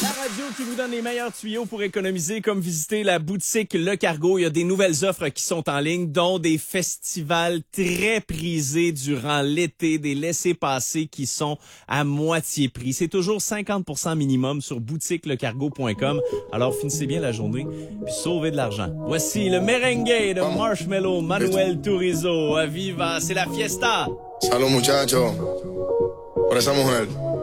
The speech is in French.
La radio qui vous donne les meilleurs tuyaux pour économiser, comme visiter la boutique Le Cargo. Il y a des nouvelles offres qui sont en ligne, dont des festivals très prisés durant l'été, des laissez-passer qui sont à moitié prix. C'est toujours 50% minimum sur boutiquelecargo.com. Alors finissez bien la journée puis sauvez de l'argent. Voici le merengue de Marshmello, Manuel Turizo. Viva, c'est la fiesta! Salud, muchachos, por esa mujer.